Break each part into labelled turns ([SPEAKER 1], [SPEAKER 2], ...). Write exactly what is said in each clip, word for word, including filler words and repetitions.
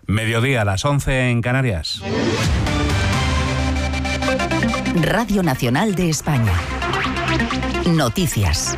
[SPEAKER 1] Mediodía a las once en Canarias.
[SPEAKER 2] Radio Nacional de España. Noticias.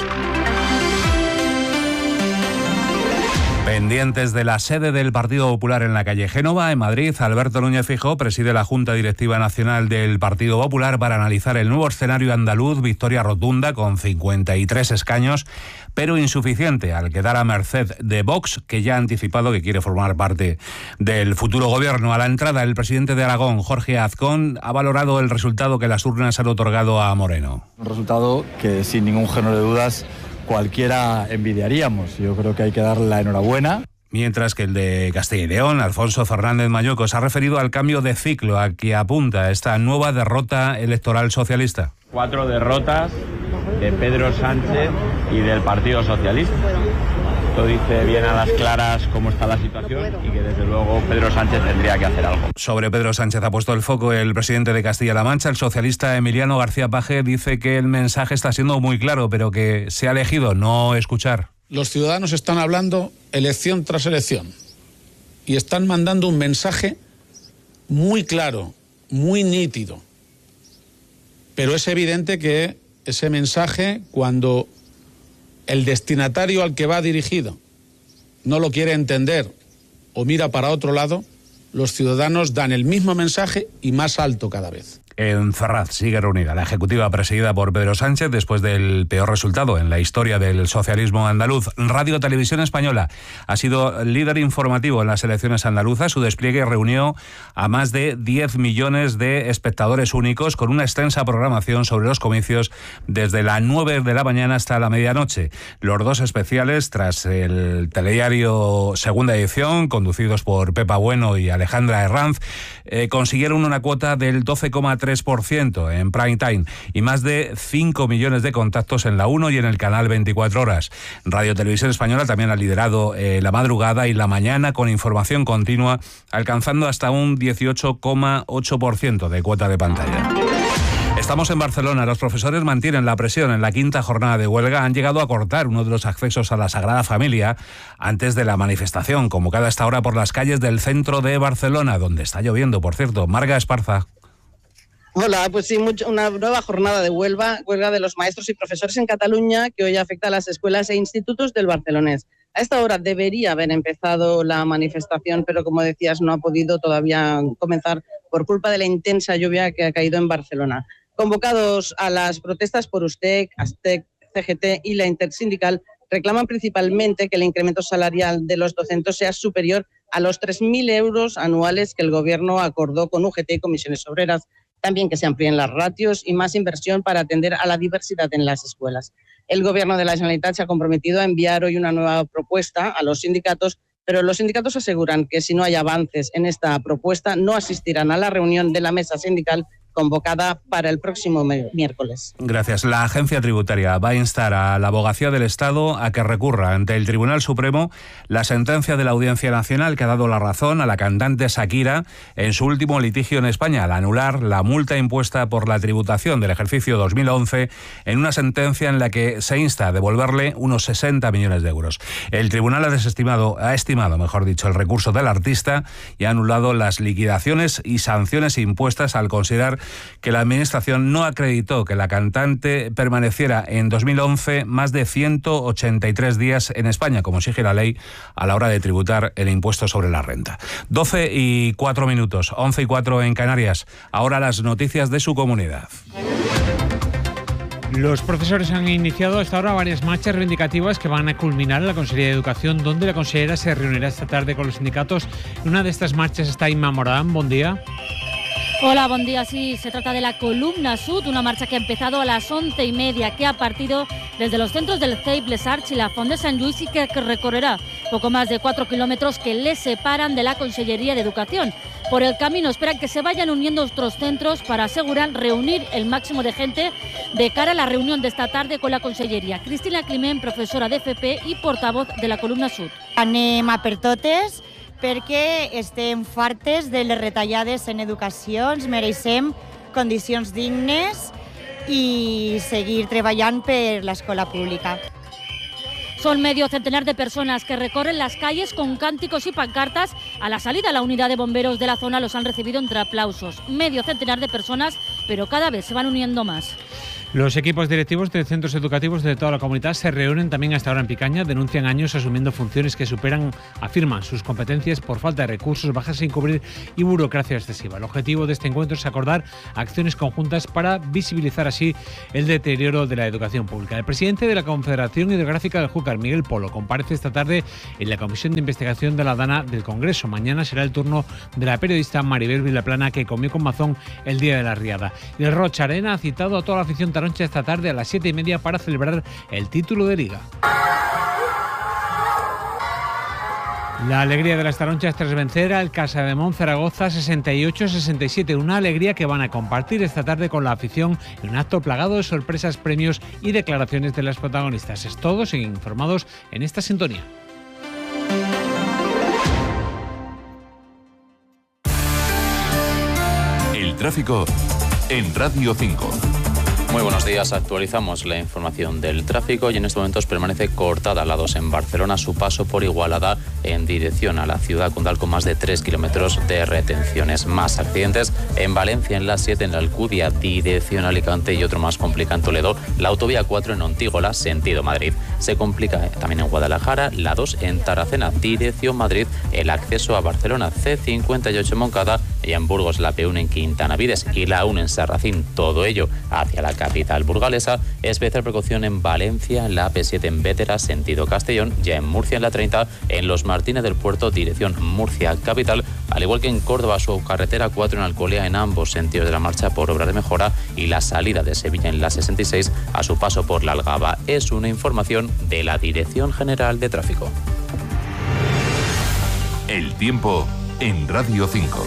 [SPEAKER 1] Pendientes de la sede del Partido Popular en la calle Génova, en Madrid, Alberto Núñez Feijóo preside la Junta Directiva Nacional del Partido Popular para analizar el nuevo escenario andaluz. Victoria rotunda con cincuenta y tres escaños, pero insuficiente al quedar a merced de Vox, que ya ha anticipado que quiere formar parte del futuro gobierno. A la entrada, el presidente de Aragón, Jorge Azcón, ha valorado el resultado que las urnas han otorgado a Moreno.
[SPEAKER 3] Un resultado que, sin ningún género de dudas, cualquiera envidiaríamos. Yo creo que hay que darle la enhorabuena.
[SPEAKER 1] Mientras que el de Castilla y León, Alfonso Fernández Mañueco, se ha referido al cambio de ciclo a que apunta esta nueva derrota electoral socialista.
[SPEAKER 4] Cuatro derrotas de Pedro Sánchez y del Partido Socialista. Esto dice bien a las claras cómo está la situación y que desde luego Pedro Sánchez tendría que hacer algo.
[SPEAKER 1] Sobre Pedro Sánchez ha puesto el foco el presidente de Castilla-La Mancha. El socialista Emiliano García Paje dice que el mensaje está siendo muy claro, pero que se ha elegido no escuchar.
[SPEAKER 5] Los ciudadanos están hablando elección tras elección y están mandando un mensaje muy claro, muy nítido. Pero es evidente que ese mensaje, cuando el destinatario al que va dirigido no lo quiere entender o mira para otro lado, los ciudadanos dan el mismo mensaje y más alto cada vez.
[SPEAKER 1] En Ferraz sigue reunida la ejecutiva presidida por Pedro Sánchez después del peor resultado en la historia del socialismo andaluz. Radio Televisión Española ha sido líder informativo en las elecciones andaluzas. Su despliegue reunió a más de diez millones de espectadores únicos con una extensa programación sobre los comicios desde las nueve de la mañana hasta la medianoche. Los dos especiales, tras el telediario Segunda Edición, conducidos por Pepa Bueno y Alejandra Herranz, eh, consiguieron una cuota del doce coma tres por ciento en prime time y más de cinco millones de contactos en la uno y en el canal veinticuatro horas. Radio Televisión Española también ha liderado eh, la madrugada y la mañana con información continua, alcanzando hasta un dieciocho coma ocho por ciento de cuota de pantalla. Estamos en Barcelona. Los profesores mantienen la presión en la quinta jornada de huelga. Han llegado a cortar uno de los accesos a la Sagrada Familia antes de la manifestación, convocada a esta hora por las calles del centro de Barcelona, donde está lloviendo, por cierto. Marga Esparza.
[SPEAKER 6] Hola, pues sí, mucho, una nueva jornada de huelga, huelga de los maestros y profesores en Cataluña, que hoy afecta a las escuelas e institutos del barcelonés. A esta hora debería haber empezado la manifestación, pero como decías, no ha podido todavía comenzar por culpa de la intensa lluvia que ha caído en Barcelona. Convocados a las protestas por USTEC, ASTEC, C G T y la Intersindical, reclaman principalmente que el incremento salarial de los docentes sea superior a los tres mil euros anuales que el Gobierno acordó con U G T y comisiones obreras. También que se amplíen las ratios y más inversión para atender a la diversidad en las escuelas. El Gobierno de la Generalitat se ha comprometido a enviar hoy una nueva propuesta a los sindicatos, pero los sindicatos aseguran que si no hay avances en esta propuesta no asistirán a la reunión de la mesa sindical convocada para el próximo miércoles.
[SPEAKER 1] Gracias. La agencia tributaria va a instar a la Abogacía del Estado a que recurra ante el Tribunal Supremo la sentencia de la Audiencia Nacional que ha dado la razón a la cantante Shakira en su último litigio en España, al anular la multa impuesta por la tributación del ejercicio dos mil once en una sentencia en la que se insta a devolverle unos sesenta millones de euros. El tribunal ha desestimado, ha estimado, mejor dicho, el recurso del artista y ha anulado las liquidaciones y sanciones impuestas al considerar que la Administración no acreditó que la cantante permaneciera en dos mil once más de ciento ochenta y tres días en España, como exige la ley a la hora de tributar el impuesto sobre la renta. doce y cuatro minutos, once y cuatro en Canarias. Ahora las noticias de su comunidad.
[SPEAKER 7] Los profesores han iniciado hasta ahora varias marchas reivindicativas que van a culminar en la Consellería de Educación, donde la consellera se reunirá esta tarde con los sindicatos. En una de estas marchas está Inma Morán. Buen día.
[SPEAKER 8] Hola, buen día. Sí, se trata de la Columna Sud, una marcha que ha empezado a las once y media, que ha partido desde los centros del C E I P, Les Arts y la Font de Sant Lluís y que recorrerá poco más de cuatro kilómetros que les separan de la Consellería de Educación. Por el camino esperan que se vayan uniendo otros centros para asegurar reunir el máximo de gente de cara a la reunión de esta tarde con la Conselleria. Cristina Climent, profesora de F P y portavoz de la Columna Sud.
[SPEAKER 9] Anem a per totes, perquè estem fartes de les retallades en educació, ens mereixem condicions dignes i seguir treballant per l'escola pública.
[SPEAKER 8] Son medio centenar de personas que recorren las calles con cánticos y pancartas. A la salida, la unidad de bomberos de la zona los han recibido entre aplausos. Medio centenar de personas, pero cada vez se van uniendo más.
[SPEAKER 7] Los equipos directivos de centros educativos de toda la comunidad se reúnen también hasta ahora en Picaña. Denuncian años asumiendo funciones que superan, afirman, sus competencias por falta de recursos, bajas sin cubrir y burocracia excesiva. El objetivo de este encuentro es acordar acciones conjuntas para visibilizar así el deterioro de la educación pública. El presidente de la Confederación Hidrográfica del Júcar, Miguel Polo, comparece esta tarde en la Comisión de Investigación de la Dana del Congreso. Mañana será el turno de la periodista Maribel Vilaplana, que comió con Mazón el día de la riada. Y el Rocha Arena ha citado a toda la afición taroncha esta tarde a las siete y media para celebrar el título de Liga. La alegría de las taronchas tras vencer al Casademón Zaragoza sesenta y ocho a sesenta y siete. Una alegría que van a compartir esta tarde con la afición en un acto plagado de sorpresas, premios y declaraciones de las protagonistas. Es todo, siguen informados en esta sintonía.
[SPEAKER 10] El tráfico en Radio cinco.
[SPEAKER 11] Muy buenos días, actualizamos la información del tráfico y en estos momentos permanece cortada la dos en Barcelona, su paso por Igualada en dirección a la ciudad condal con más de tres kilómetros de retenciones. Más accidentes en Valencia, en la siete en la Alcudia, dirección a Alicante, y otro más complicado en Toledo, la autovía cuatro en Ontígola, sentido Madrid. Se complica también en Guadalajara, la dos en Tarracena, dirección Madrid, el acceso a Barcelona, C cincuenta y ocho en Moncada, y en Burgos la P uno en Quintana Vides y la uno en Sarracín, todo ello hacia la capital burgalesa. Especial precaución en Valencia, en la A P siete en Bétera, sentido Castellón, ya en Murcia en la treinta, en Los Martínez del Puerto, dirección Murcia capital, al igual que en Córdoba, su carretera cuatro en Alcolea, en ambos sentidos de la marcha por obra de mejora, y la salida de Sevilla en la sesenta y seis a su paso por la Algaba. Es una información de la Dirección General de Tráfico.
[SPEAKER 10] El tiempo en Radio cinco.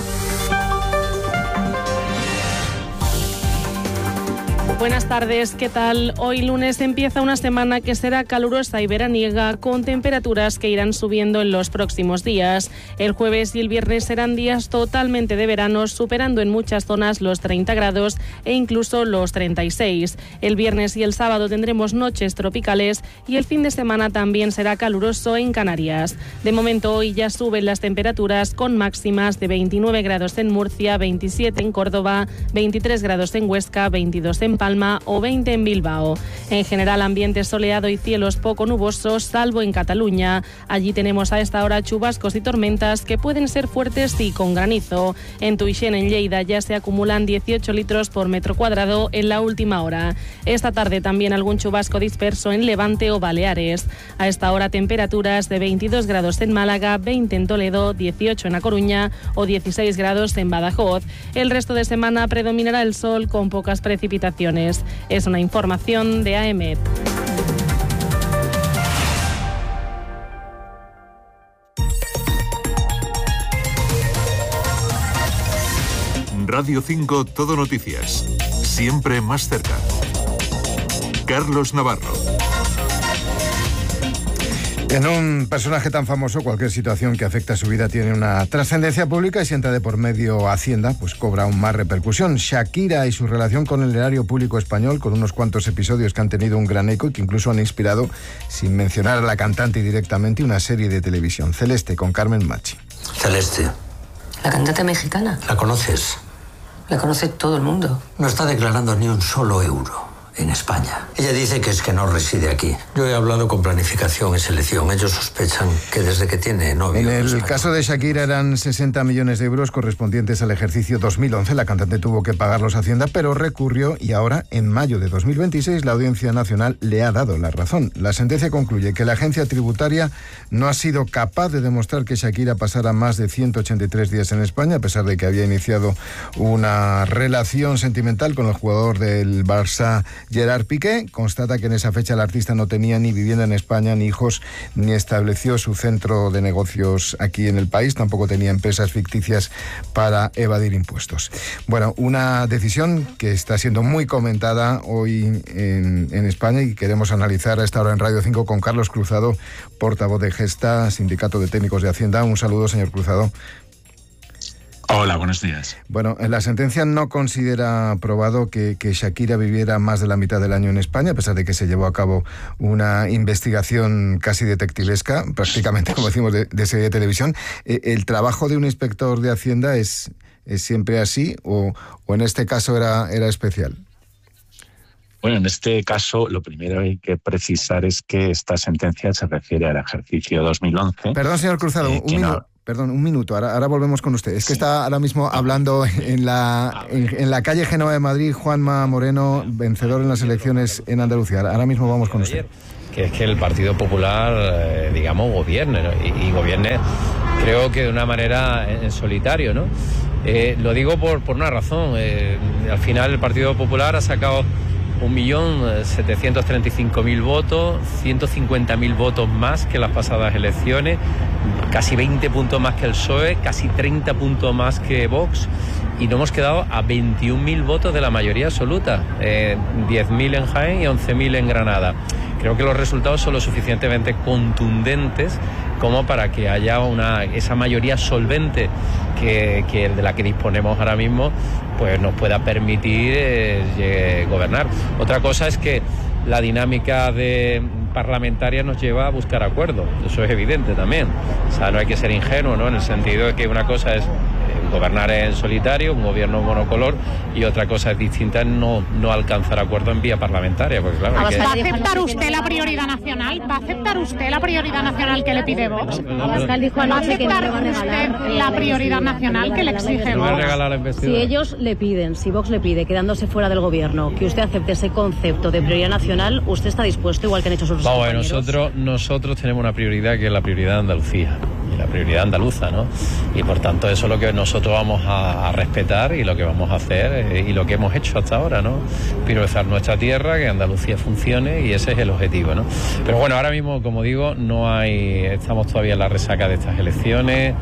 [SPEAKER 12] Buenas tardes, ¿qué tal? Hoy lunes empieza una semana que será calurosa y veraniega, con temperaturas que irán subiendo en los próximos días. El jueves y el viernes serán días totalmente de verano, superando en muchas zonas los treinta grados e incluso los treinta y seis. El viernes y el sábado tendremos noches tropicales y el fin de semana también será caluroso en Canarias. De momento hoy ya suben las temperaturas, con máximas de veintinueve grados en Murcia, veintisiete en Córdoba, veintitrés grados en Huesca, veintidós en Palma o veinte en Bilbao. En general, ambiente soleado y cielos poco nubosos, salvo en Cataluña. Allí tenemos a esta hora chubascos y tormentas que pueden ser fuertes y con granizo. En Tuixén, en Lleida, ya se acumulan dieciocho litros por metro cuadrado en la última hora. Esta tarde también algún chubasco disperso en Levante o Baleares. A esta hora temperaturas de veintidós grados en Málaga, veinte en Toledo, dieciocho en A Coruña o dieciséis grados en Badajoz. El resto de semana predominará el sol con pocas precipitaciones. Es una información de A E M E T.
[SPEAKER 10] Radio cinco, Todo Noticias. Siempre más cerca. Carlos Navarro.
[SPEAKER 13] En un personaje tan famoso, cualquier situación que afecta a su vida tiene una trascendencia pública, y si entra de por medio Hacienda, pues cobra aún más repercusión. Shakira y su relación con el erario público español, con unos cuantos episodios que han tenido un gran eco y que incluso han inspirado, sin mencionar a la cantante directamente, una serie de televisión. Celeste, con Carmen Machi.
[SPEAKER 14] Celeste.
[SPEAKER 15] ¿La cantante mexicana?
[SPEAKER 14] ¿La conoces?
[SPEAKER 15] La conoce todo el mundo.
[SPEAKER 14] No está declarando ni un solo euro en España. Ella dice que es que no reside aquí. Yo he hablado con Planificación y Selección. Ellos sospechan que desde que tiene novio...
[SPEAKER 13] En el
[SPEAKER 14] español.
[SPEAKER 13] caso de Shakira eran sesenta millones de euros correspondientes al ejercicio dos mil once. La cantante tuvo que pagarlos a Hacienda, pero recurrió, y ahora, en mayo de dos mil veintiséis, la Audiencia Nacional le ha dado la razón. La sentencia concluye que la agencia tributaria no ha sido capaz de demostrar que Shakira pasara más de ciento ochenta y tres días en España, a pesar de que había iniciado una relación sentimental con el jugador del Barça, Gerard Piqué. Constata que en esa fecha el artista no tenía ni vivienda en España, ni hijos, ni estableció su centro de negocios aquí en el país. Tampoco tenía empresas ficticias para evadir impuestos. Bueno, una decisión que está siendo muy comentada hoy en, en España, y queremos analizar a esta hora en Radio cinco con Carlos Cruzado, portavoz de Gesta, Sindicato de Técnicos de Hacienda. Un saludo, señor Cruzado.
[SPEAKER 16] Hola, buenos días.
[SPEAKER 13] Bueno, la sentencia no considera probado que, que Shakira viviera más de la mitad del año en España, a pesar de que se llevó a cabo una investigación casi detectivesca, prácticamente, como decimos, de, de serie de televisión. Eh, ¿El trabajo de un inspector de Hacienda es, es siempre así o, o en este caso era, era especial?
[SPEAKER 16] Bueno, en este caso lo primero que hay que precisar es que esta sentencia se refiere al ejercicio dos mil once.
[SPEAKER 13] Perdón, señor Cruzado, eh, un minuto. No... Perdón, un minuto, ahora, ahora volvemos con usted. Es que sí. Está ahora mismo hablando en la, en, en la calle Génova de Madrid, Juanma Moreno, vencedor en las elecciones en Andalucía. Ahora mismo vamos con usted.
[SPEAKER 17] Que es que el Partido Popular, eh, digamos, gobierne, ¿no? y, y gobierne, creo que de una manera en, en solitario, ¿no? Eh, lo digo por, por una razón. Eh, al final el Partido Popular ha sacado un millón setecientos treinta y cinco mil votos, ciento cincuenta mil votos más que las pasadas elecciones, casi veinte puntos más que el P S O E, casi treinta puntos más que Vox, y nos hemos quedado a veintiún mil votos de la mayoría absoluta, eh, diez mil en Jaén y once mil en Granada. Creo que los resultados son lo suficientemente contundentes como para que haya una esa mayoría solvente que, que de la que disponemos ahora mismo, pues nos pueda permitir eh, gobernar. Otra cosa es que la dinámica de parlamentaria nos lleva a buscar acuerdos, eso es evidente también. O sea, no hay que ser ingenuo, ¿no? En el sentido de que una cosa es gobernar en solitario, un gobierno monocolor, y otra cosa es distinta, no, no alcanzar acuerdo en vía parlamentaria. Porque, claro,
[SPEAKER 18] que... ¿Va a aceptar usted la prioridad nacional? ¿Va a aceptar usted la prioridad nacional que le pide Vox? ¿Va a aceptar usted la prioridad nacional que le exige Vox?
[SPEAKER 19] Si ellos le piden, si Vox le pide, quedándose fuera del gobierno, que usted acepte ese concepto de prioridad nacional, ¿usted está dispuesto, igual que han hecho sus
[SPEAKER 17] Vamos,
[SPEAKER 19] compañeros?
[SPEAKER 17] Nosotros, nosotros tenemos una prioridad que es la prioridad de Andalucía, la prioridad andaluza, ¿no? Y por tanto eso es lo que nosotros vamos a, a respetar y lo que vamos a hacer eh, y lo que hemos hecho hasta ahora, ¿no? Priorizar nuestra tierra, que Andalucía funcione, y ese es el objetivo, ¿no? Pero bueno, ahora mismo, como digo, no hay, estamos todavía en la resaca de estas elecciones,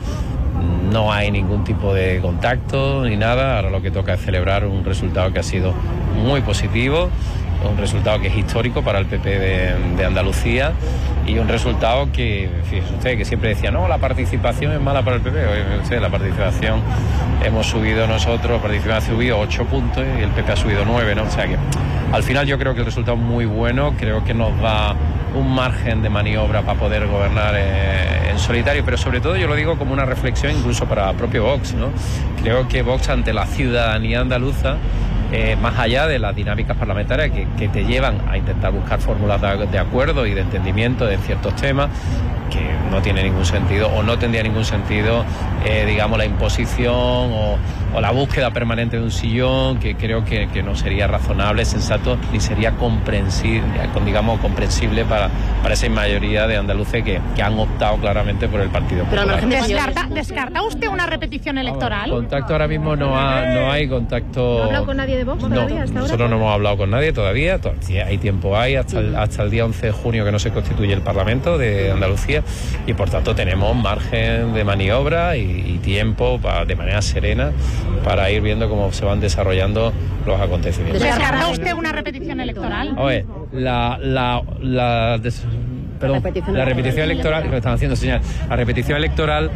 [SPEAKER 17] no hay ningún tipo de contacto ni nada. Ahora lo que toca es celebrar un resultado que ha sido muy positivo, un resultado que es histórico para el P P de, de Andalucía, y un resultado que, fíjese usted, que siempre decía, no, la participación es mala para el P P. Oye, usted, la participación, hemos subido nosotros, la participación ha subido ocho puntos y el P P ha subido nueve, ¿no? O sea que al final yo creo que el resultado es muy bueno, creo que nos da un margen de maniobra para poder gobernar eh, en solitario, pero sobre todo yo lo digo como una reflexión incluso para el propio Vox, ¿no? Creo que Vox, ante la ciudadanía andaluza, Eh, más allá de las dinámicas parlamentarias que, que te llevan a intentar buscar fórmulas de, de acuerdo y de entendimiento de ciertos temas, que no tiene ningún sentido o no tendría ningún sentido, eh, digamos, la imposición o, o la búsqueda permanente de un sillón, que creo que, que no sería razonable, sensato, ni sería comprensible, digamos, comprensible para, para esa mayoría de andaluces que, que han optado claramente por el Partido Popular.
[SPEAKER 18] ¿Descarta, ¿Descarta usted una repetición electoral?
[SPEAKER 17] Contacto ahora mismo no, ha, no hay contacto.
[SPEAKER 18] ¿No ha hablado con nadie de Vox todavía
[SPEAKER 17] no,
[SPEAKER 18] hasta ahora?
[SPEAKER 17] Nosotros no hemos hablado con nadie todavía, todavía hay tiempo ahí, hasta el, hasta el día once de junio que no se constituye el Parlamento de Andalucía, y por tanto tenemos margen de maniobra y, y tiempo para, de manera serena, para ir viendo cómo se van desarrollando los acontecimientos.
[SPEAKER 18] ¿Descarta usted una repetición electoral?
[SPEAKER 17] Oye, la, la, la, des, perdón, repetición la repetición electoral, que me están haciendo señal, la repetición electoral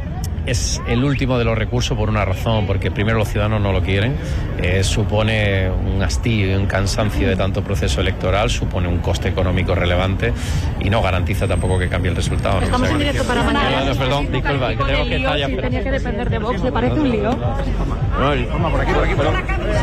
[SPEAKER 17] es el último de los recursos por una razón, porque primero los ciudadanos no lo quieren, eh, supone un hastío y un cansancio de tanto proceso electoral, supone un coste económico relevante y no garantiza tampoco que cambie el resultado, ¿no?
[SPEAKER 18] Estamos
[SPEAKER 17] o sea,
[SPEAKER 18] en directo para mañana.
[SPEAKER 17] No, perdón, disculpa, que tengo que estar ya.
[SPEAKER 18] Si tenía que depender de Vox, ¿le parece un lío?
[SPEAKER 17] No, por aquí, por aquí, perdón.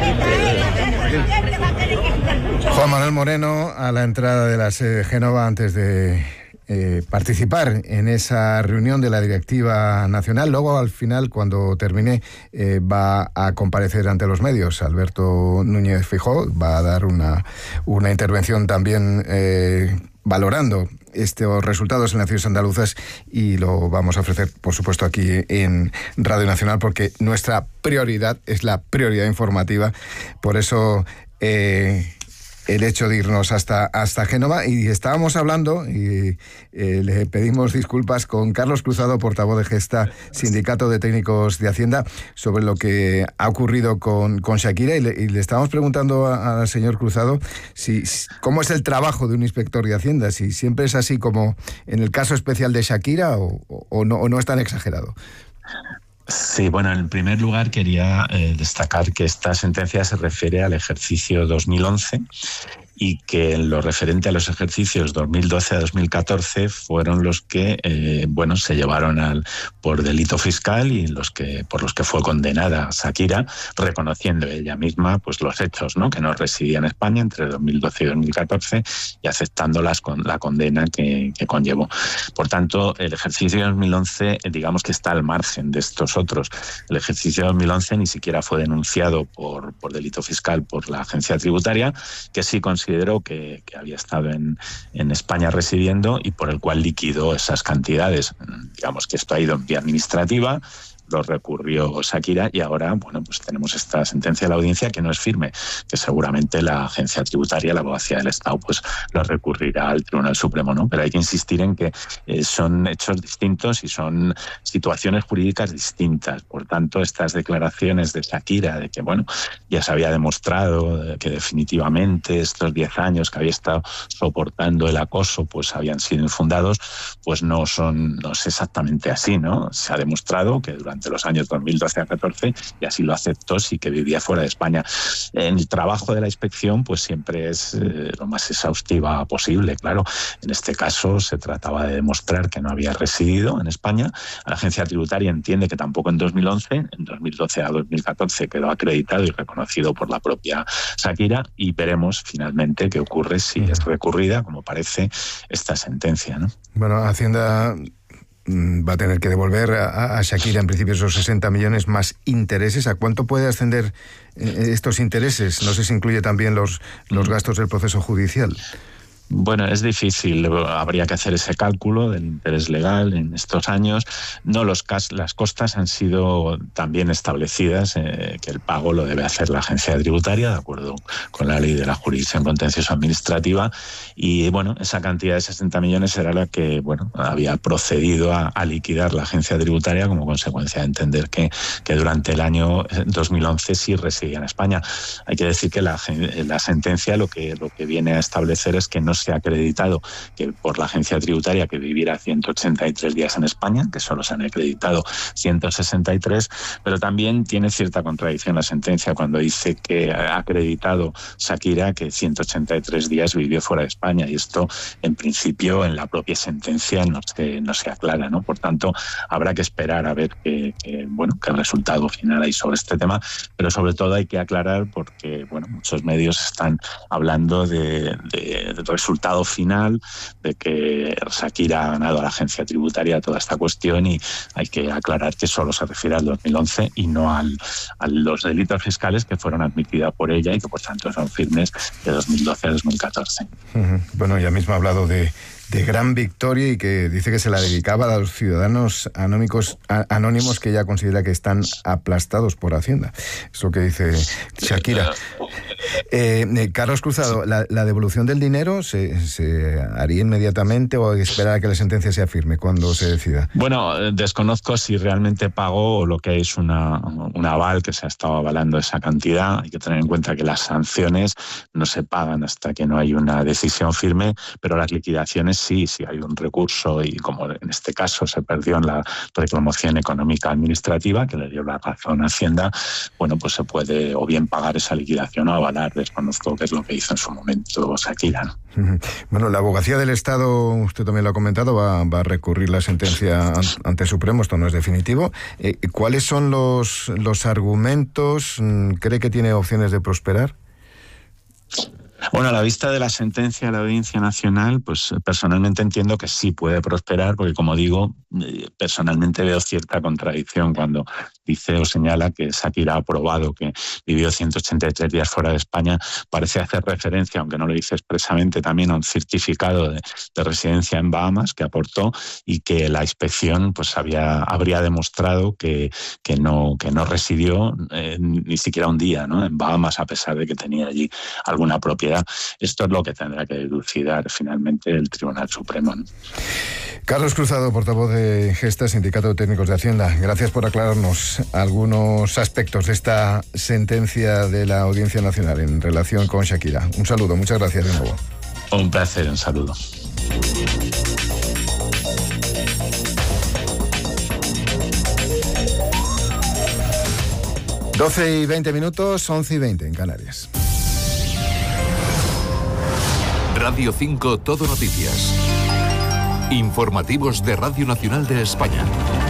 [SPEAKER 13] Juan Manuel Moreno, a la entrada de la sede de Génova, antes de Eh, participar en esa reunión de la directiva nacional. Luego, al final, cuando termine, eh, va a comparecer ante los medios. Alberto Núñez Feijóo va a dar una, una intervención también eh, valorando estos resultados en las ciudades andaluzas, y lo vamos a ofrecer, por supuesto, aquí en Radio Nacional, porque nuestra prioridad es la prioridad informativa. Por eso Eh, el hecho de irnos hasta, hasta Génova, y estábamos hablando, y eh, le pedimos disculpas, con Carlos Cruzado, portavoz de Gesta, Sindicato de Técnicos de Hacienda, sobre lo que ha ocurrido con, con Shakira, y le, y le estábamos preguntando a, al señor Cruzado si, cómo es el trabajo de un inspector de Hacienda, si siempre es así como en el caso especial de Shakira o, o, no, o no es tan exagerado.
[SPEAKER 16] Sí, bueno, en primer lugar quería eh, destacar que esta sentencia se refiere al ejercicio dos mil once y que en lo referente a los ejercicios dos mil doce a dos mil catorce fueron los que eh, bueno, se llevaron al, por delito fiscal y los que por los que fue condenada Shakira, reconociendo ella misma pues los hechos, ¿no?, que no residía en España entre dos mil doce y dos mil catorce y aceptando las, con, la condena que, que conllevó. Por tanto, el ejercicio de dos mil once digamos que está al margen de estos otros. El ejercicio de dos mil once ni siquiera fue denunciado por, por delito fiscal por la agencia tributaria, que sí consideró Que, que había estado en, en España residiendo y por el cual liquidó esas cantidades. Digamos que esto ha ido en vía administrativa, lo recurrió Shakira y ahora, bueno, pues tenemos esta sentencia de la audiencia que no es firme, que seguramente la agencia tributaria, la abogacía del Estado, pues lo recurrirá al Tribunal Supremo, ¿no? Pero hay que insistir en que eh, son hechos distintos y son situaciones jurídicas distintas. Por tanto, estas declaraciones de Shakira de que, bueno, ya se había demostrado que definitivamente estos diez años que había estado soportando el acoso, pues habían sido infundados, pues no son, no es exactamente así, ¿no? Se ha demostrado que durante de los años dos mil doce a catorce y así lo aceptó, sí que vivía fuera de España. El trabajo de la inspección pues siempre es eh, lo más exhaustiva posible, claro. En este caso se trataba de demostrar que no había residido en España. La agencia tributaria entiende que tampoco en dos mil once, en dos mil doce a dos mil catorce quedó acreditado y reconocido por la propia Shakira y veremos finalmente qué ocurre si es recurrida, como parece, esta sentencia, ¿no?
[SPEAKER 13] Bueno, Hacienda va a tener que devolver a, a Shakira en principio esos sesenta millones más intereses. ¿A cuánto puede ascender eh, estos intereses? No sé si incluye también los, los gastos del proceso judicial.
[SPEAKER 16] Bueno, es difícil, habría que hacer ese cálculo del interés legal en estos años. No, los las costas han sido también establecidas, eh, que el pago lo debe hacer la agencia tributaria, de acuerdo con la ley de la jurisdicción contencioso administrativa, y bueno, esa cantidad de sesenta millones era la que, bueno, había procedido a, a liquidar la agencia tributaria como consecuencia de entender que, que durante el año dos mil once sí residía en España. Hay que decir que la, la sentencia lo que, lo que viene a establecer es que no se ha acreditado que por la agencia tributaria que viviera ciento ochenta y tres días en España, que solo se han acreditado ciento sesenta y tres, pero también tiene cierta contradicción la sentencia cuando dice que ha acreditado Shakira que ciento ochenta y tres días vivió fuera de España, y esto en principio en la propia sentencia no se, no se aclara, ¿no? Por tanto, habrá que esperar a ver qué, qué, bueno, qué resultado final hay sobre este tema, pero sobre todo hay que aclarar porque, bueno, muchos medios están hablando de, de, de resultado final, de que Shakira ha ganado a la agencia tributaria toda esta cuestión, y hay que aclarar que solo se refiere al dos mil once y no al, a los delitos fiscales que fueron admitidos por ella y que por tanto son firmes de dos mil doce a dos mil catorce.
[SPEAKER 13] Uh-huh. Bueno, ella misma ha hablado de de gran victoria y que dice que se la dedicaba a los ciudadanos anónimos, a, anónimos que ella considera que están aplastados por Hacienda. Es lo que dice Shakira. Eh, eh, Carlos Cruzado, ¿la, la devolución del dinero se, se haría inmediatamente o hay que esperar a que la sentencia sea firme cuando se decida?
[SPEAKER 16] Bueno, desconozco si realmente pagó o lo que es una, un aval que se ha estado avalando esa cantidad. Hay que tener en cuenta que las sanciones no se pagan hasta que no hay una decisión firme, pero las liquidaciones sí, si hay un recurso y como en este caso se perdió en la reclamación económica administrativa que le dio la razón a Hacienda, bueno, pues se puede o bien pagar esa liquidación o avalar. Desconozco qué es lo que hizo en su momento Shakira, ¿no?
[SPEAKER 13] Bueno, la abogacía del Estado, usted también lo ha comentado, va, va a recurrir la sentencia ante Supremo, esto no es definitivo. Eh, ¿Cuáles son los, los argumentos? ¿Cree que tiene opciones de prosperar?
[SPEAKER 16] Bueno, a la vista de la sentencia de la Audiencia Nacional, pues personalmente entiendo que sí puede prosperar, porque como digo, personalmente veo cierta contradicción cuando dice o señala que Shakira ha probado que vivió ciento ochenta y tres días fuera de España. Parece hacer referencia, aunque no lo dice expresamente, también a un certificado de, de residencia en Bahamas que aportó y que la inspección pues había, habría demostrado que, que, no, que no residió eh, ni siquiera un día, ¿no?, en Bahamas, a pesar de que tenía allí alguna propiedad. Esto es lo que tendrá que dilucidar finalmente el Tribunal Supremo, ¿no?
[SPEAKER 13] Carlos Cruzado, portavoz de Gesta, Sindicato de Técnicos de Hacienda. Gracias por aclararnos algunos aspectos de esta sentencia de la Audiencia Nacional en relación con Shakira. Un saludo, muchas gracias de nuevo.
[SPEAKER 16] Un placer, un saludo.
[SPEAKER 13] doce y veinte minutos, once y veinte en Canarias.
[SPEAKER 10] Radio cinco Todo Noticias. Informativos de Radio Nacional de España.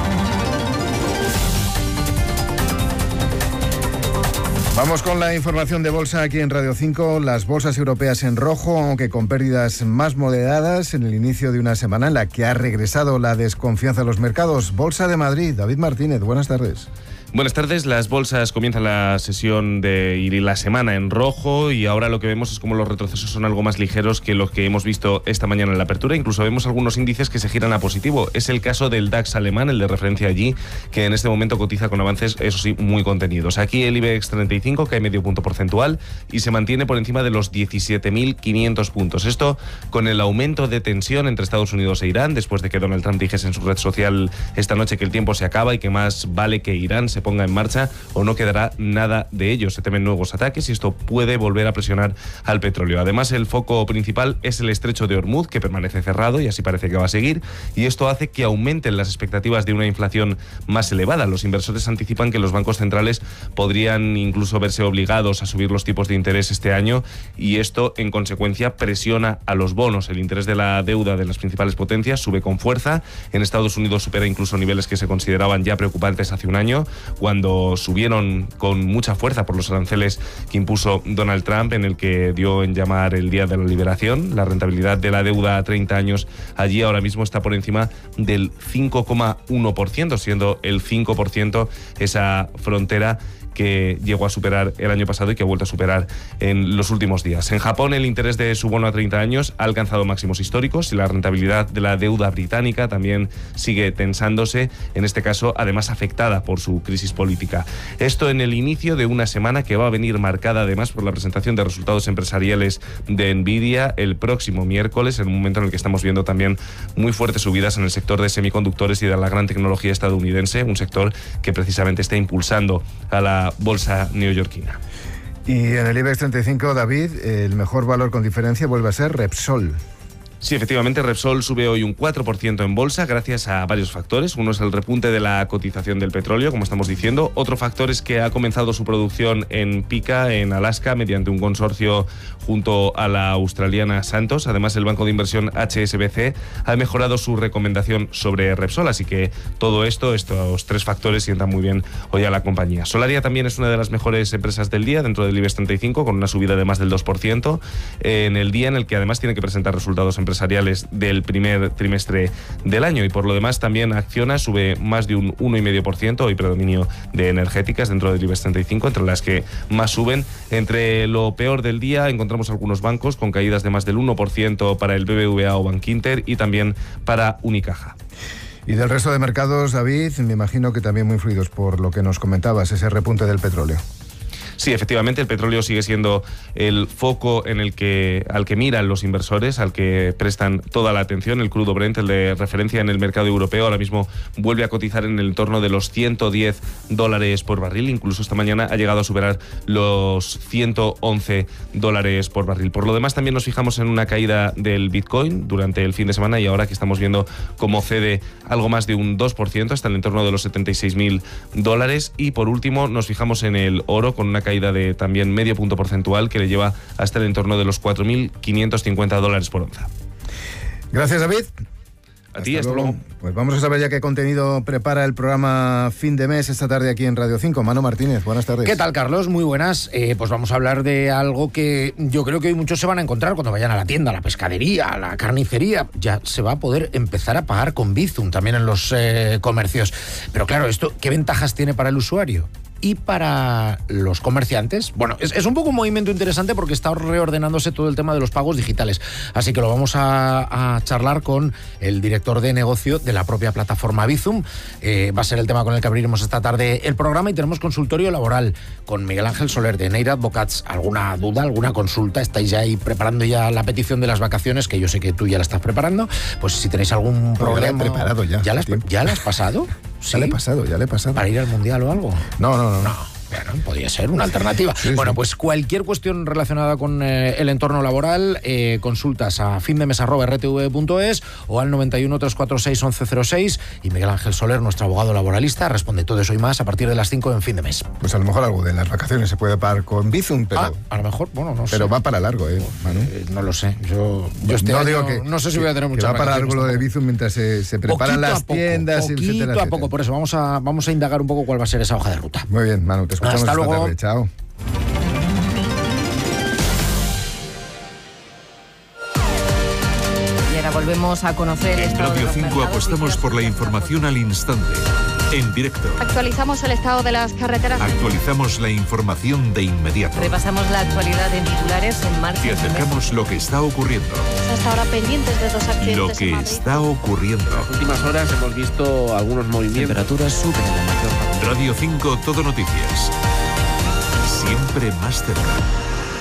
[SPEAKER 13] Vamos con la información de bolsa aquí en Radio cinco. Las bolsas europeas en rojo, aunque con pérdidas más moderadas en el inicio de una semana en la que ha regresado la desconfianza de los mercados. Bolsa de Madrid, David Martínez, buenas tardes.
[SPEAKER 20] Buenas tardes, las bolsas comienzan la sesión de, y la semana en rojo y ahora lo que vemos es como los retrocesos son algo más ligeros que los que hemos visto esta mañana en la apertura. Incluso vemos algunos índices que se giran a positivo. Es el caso del DAX alemán, el de referencia allí, que en este momento cotiza con avances, eso sí, muy contenidos. Aquí el IBEX treinta y cinco cae medio punto porcentual y se mantiene por encima de los diecisiete mil quinientos puntos. Esto con el aumento de tensión entre Estados Unidos e Irán, después de que Donald Trump dijese en su red social esta noche que el tiempo se acaba y que más vale que Irán se se ponga en marcha o no quedará nada de ello. Se temen nuevos ataques y esto puede volver a presionar al petróleo. Además, el foco principal es el estrecho de Hormuz, que permanece cerrado y así parece que va a seguir, y esto hace que aumenten las expectativas de una inflación más elevada. Los inversores anticipan que los bancos centrales podrían incluso verse obligados a subir los tipos de interés este año y esto, en consecuencia, presiona a los bonos. El interés de la deuda de las principales potencias sube con fuerza. En Estados Unidos supera incluso niveles que se consideraban ya preocupantes hace un año, cuando subieron con mucha fuerza por los aranceles que impuso Donald Trump, en el que dio en llamar el Día de la Liberación. La rentabilidad de la deuda a treinta años allí ahora mismo está por encima del cinco coma uno por ciento, siendo el cinco por ciento esa frontera que llegó a superar el año pasado y que ha vuelto a superar en los últimos días. En Japón, el interés de su bono a treinta años ha alcanzado máximos históricos y la rentabilidad de la deuda británica también sigue tensándose, en este caso además afectada por su crisis política. Esto en el inicio de una semana que va a venir marcada además por la presentación de resultados empresariales de Nvidia el próximo miércoles, en un momento en el que estamos viendo también muy fuertes subidas en el sector de semiconductores y de la gran tecnología estadounidense, un sector que precisamente está impulsando a la bolsa neoyorquina.
[SPEAKER 13] Y en el IBEX treinta y cinco, David, el mejor valor con diferencia vuelve a ser Repsol.
[SPEAKER 20] Sí, efectivamente, Repsol sube hoy un cuatro por ciento en bolsa gracias a varios factores. Uno es el repunte de la cotización del petróleo, como estamos diciendo. Otro factor es que ha comenzado su producción en Pica, en Alaska, mediante un consorcio junto a la australiana Santos. Además, el banco de inversión H S B C ha mejorado su recomendación sobre Repsol, así que todo esto, estos tres factores sientan muy bien hoy a la compañía. Solaria también es una de las mejores empresas del día dentro del IBEX treinta y cinco, con una subida de más del dos por ciento, en el día en el que además tiene que presentar resultados en empresariales del primer trimestre del año, y por lo demás también Acciona sube más de un uno coma cinco por ciento, hoy predominio de energéticas dentro del IBEX treinta y cinco, entre las que más suben. Entre lo peor del día encontramos algunos bancos con caídas de más del uno por ciento para el B B V A o Bankinter y también para Unicaja.
[SPEAKER 13] Y del resto de mercados, David, me imagino que también muy influidos por lo que nos comentabas, ese repunte del petróleo.
[SPEAKER 20] Sí, efectivamente, el petróleo sigue siendo el foco en el que, al que miran los inversores, al que prestan toda la atención. El crudo Brent, el de referencia en el mercado europeo, ahora mismo vuelve a cotizar en el entorno de los ciento diez dólares por barril. Incluso esta mañana ha llegado a superar los ciento once dólares por barril. Por lo demás, también nos fijamos en una caída del Bitcoin durante el fin de semana, y ahora que estamos viendo cómo cede algo más de un dos por ciento hasta el entorno de los setenta y seis mil dólares. Y por último, nos fijamos en el oro, con una caída de también medio punto porcentual que le lleva hasta el entorno de los cuatro mil quinientos cincuenta dólares por onza.
[SPEAKER 13] Gracias, David.
[SPEAKER 20] A ti, hasta luego.
[SPEAKER 13] Pues vamos a saber ya qué contenido prepara el programa Fin de Mes esta tarde aquí en Radio cinco. Manu Martínez, buenas tardes.
[SPEAKER 21] ¿Qué tal, Carlos? Muy buenas. Eh, pues vamos a hablar de algo que yo creo que hoy muchos se van a encontrar cuando vayan a la tienda, a la pescadería, a la carnicería. Ya se va a poder empezar a pagar con Bizum también en los eh, comercios. Pero claro, esto, ¿qué ventajas tiene para el usuario? Y para los comerciantes, bueno, es, es un poco un movimiento interesante porque está reordenándose todo el tema de los pagos digitales. Así que lo vamos a, a charlar con el director de negocio de la propia plataforma Bizum. Eh, va a ser el tema con el que abriremos esta tarde el programa, y tenemos consultorio laboral con Miguel Ángel Soler de Neira Advocats. ¿Alguna duda, alguna consulta? ¿Estáis ya ahí preparando ya la petición de las vacaciones? Que yo sé que tú ya la estás preparando. Pues si tenéis algún
[SPEAKER 13] no,
[SPEAKER 21] problema...
[SPEAKER 13] Ya la he preparado ya.
[SPEAKER 21] ¿Ya la has, ¿ya la has pasado?
[SPEAKER 13] ¿Sí? Ya le he pasado, ya le he pasado.
[SPEAKER 21] ¿Para ir al Mundial o algo?
[SPEAKER 13] No, no, no. no.
[SPEAKER 21] Bueno, podría ser una alternativa. Sí, bueno, sí. Pues cualquier cuestión relacionada con eh, el entorno laboral, eh, consultas a findemes arroba r t v punto es o al noventa y uno, trescientos cuarenta y seis, once cero seis, y Miguel Ángel Soler, nuestro abogado laboralista, responde todo eso y más a partir de las cinco en Fin de Mes.
[SPEAKER 13] Pues a lo mejor algo de las vacaciones se puede pagar con Bizum, pero...
[SPEAKER 21] Ah, a lo mejor, bueno, no sé.
[SPEAKER 13] Pero va para largo, ¿eh, Manu?
[SPEAKER 21] Eh, no lo sé. Yo, yo este
[SPEAKER 13] no
[SPEAKER 21] año,
[SPEAKER 13] digo que...
[SPEAKER 21] No sé si voy a tener mucha
[SPEAKER 13] va para largo lo de Bizum mientras se, se preparan
[SPEAKER 21] poquito
[SPEAKER 13] las
[SPEAKER 21] a poco,
[SPEAKER 13] tiendas,
[SPEAKER 21] poquito
[SPEAKER 13] etcétera, etcétera.
[SPEAKER 21] a poco. Por eso vamos a, vamos a indagar un poco cuál va a ser esa hoja de ruta.
[SPEAKER 13] Muy bien, Manu, te escuchamos
[SPEAKER 21] Hasta
[SPEAKER 13] esta
[SPEAKER 21] luego.
[SPEAKER 13] tarde. Chao.
[SPEAKER 2] Volvemos a conocer
[SPEAKER 10] en Radio cinco apostamos por la información al instante, en directo.
[SPEAKER 22] Actualizamos el estado de las carreteras.
[SPEAKER 10] Actualizamos la información de inmediato.
[SPEAKER 2] Repasamos la actualidad en titulares en marcha.
[SPEAKER 10] Y acercamos lo que está ocurriendo.
[SPEAKER 22] Hasta ahora pendientes de dos accidentes.
[SPEAKER 10] Lo que está ocurriendo.
[SPEAKER 23] En las últimas horas hemos visto algunos movimientos.
[SPEAKER 11] Temperaturas suben en la mayor parte.
[SPEAKER 10] Radio cinco Todo Noticias. Siempre más cerca.